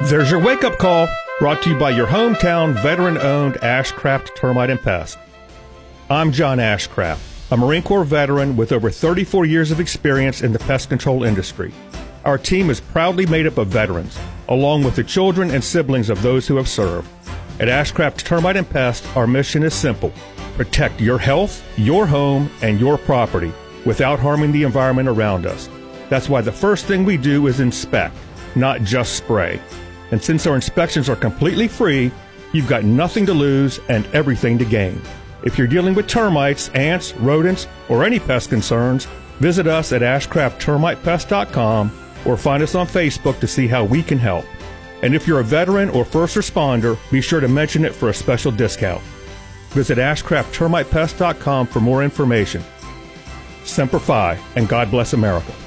There's your wake-up call, brought to you by your hometown veteran-owned Ashcraft Termite and Pest. I'm John Ashcraft, a Marine Corps veteran with over 34 years of experience in the pest control industry. Our team is proudly made up of veterans, along with the children and siblings of those who have served. At Ashcraft Termite and Pest, our mission is simple: protect your health, your home, and your property without harming the environment around us. That's why the first thing we do is inspect, not just spray. And since our inspections are completely free, you've got nothing to lose and everything to gain. If you're dealing with termites, ants, rodents, or any pest concerns, visit us at ashcrafttermitepest.com or find us on Facebook to see how we can help. And if you're a veteran or first responder, be sure to mention it for a special discount. Visit ashcrafttermitepest.com for more information. Semper Fi, and God bless America.